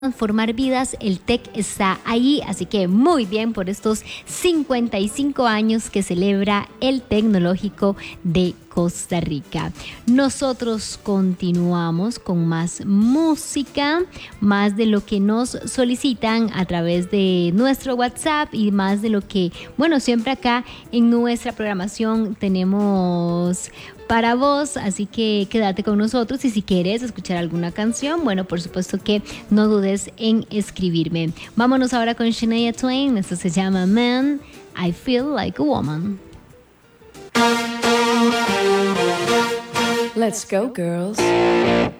transformar vidas, el TEC está ahí, así que muy bien por estos 55 años que celebra el Tecnológico de Costa Rica. Nosotros continuamos con más música, más de lo que nos solicitan a través de nuestro WhatsApp y más de lo que, bueno, siempre acá en nuestra programación tenemos para vos, así que quédate con nosotros y si quieres escuchar alguna canción, bueno, por supuesto que no dudes en escribirme. Vámonos ahora con Shania Twain, esto se llama Man, I Feel Like a Woman. Let's go, girls.